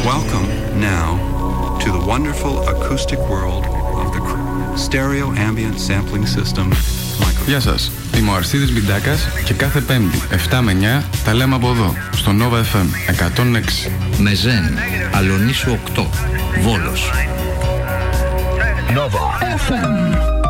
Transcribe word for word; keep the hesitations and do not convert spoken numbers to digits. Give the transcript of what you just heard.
Welcome now to the wonderful acoustic world of the stereo ambient sampling system. Γεια σας, είμαι ο Αρσίδης Μπιντάκας και κάθε Πέμπτη εφτά με εννιά τα λέμε από εδώ, στο Nova εφ εμ εκατόν έξι. Μεζέν, Αλονίσου οκτώ, Βόλος. Nova εφ εμ.